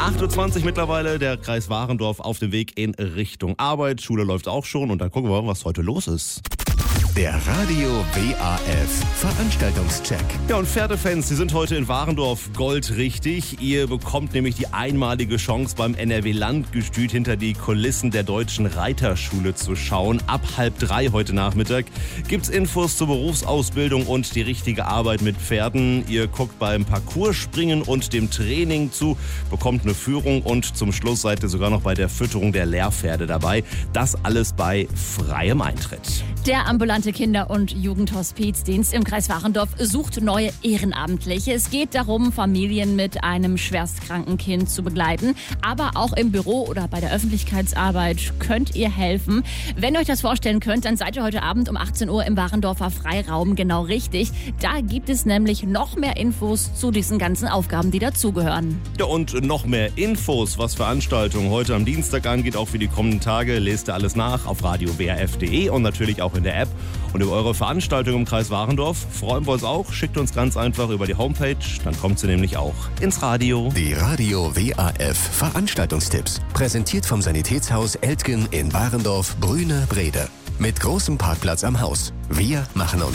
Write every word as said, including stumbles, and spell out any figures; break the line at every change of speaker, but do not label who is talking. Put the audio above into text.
acht Uhr zwanzig mittlerweile, der Kreis Warendorf auf dem Weg in Richtung Arbeit. Schule läuft auch schon und dann gucken wir mal, was heute los ist.
Der Radio W A F Veranstaltungscheck.
Ja, und Pferdefans, die sind heute in Warendorf goldrichtig. Ihr bekommt nämlich die einmalige Chance, beim N R W-Landgestüt hinter die Kulissen der Deutschen Reiterschule zu schauen. Ab halb drei heute Nachmittag gibt's Infos zur Berufsausbildung und die richtige Arbeit mit Pferden. Ihr guckt beim Parcourspringen und dem Training zu, bekommt eine Führung und zum Schluss seid ihr sogar noch bei der Fütterung der Lehrpferde dabei. Das alles bei freiem Eintritt.
Der ambulante Kinder- und Jugendhospizdienst im Kreis Warendorf sucht neue Ehrenamtliche. Es geht darum, Familien mit einem schwerstkranken Kind zu begleiten. Aber auch im Büro oder bei der Öffentlichkeitsarbeit könnt ihr helfen. Wenn ihr euch das vorstellen könnt, dann seid ihr heute Abend um achtzehn Uhr im Warendorfer Freiraum genau richtig. Da gibt es nämlich noch mehr Infos zu diesen ganzen Aufgaben, die dazugehören.
Ja, und noch mehr Infos, was Veranstaltungen heute am Dienstag angeht, auch für die kommenden Tage, lest ihr alles nach auf radio w a f punkt de und natürlich auch in der App. Und über eure Veranstaltung im Kreis Warendorf freuen wir uns auch. Schickt uns ganz einfach über die Homepage, dann kommt sie nämlich auch ins Radio.
Die Radio W A F Veranstaltungstipps. Präsentiert vom Sanitätshaus Eltgen in Warendorf, Brüne, Brede. Mit großem Parkplatz am Haus. Wir machen uns